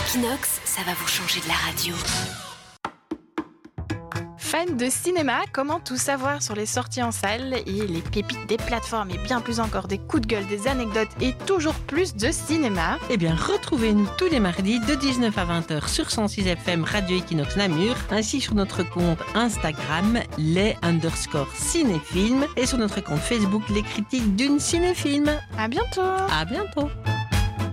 Equinox, ça va vous changer de la radio. Fan de cinéma, comment tout savoir sur les sorties en salle et les pépites des plateformes et bien plus encore des coups de gueule, des anecdotes et toujours plus de cinéma? Eh bien, retrouvez-nous tous les mardis de 19 à 20h sur 106 FM Radio Equinox Namur, ainsi sur notre compte Instagram, les_cinéphiles, et sur notre compte Facebook, les critiques d'une cinéfilm. À bientôt! À bientôt!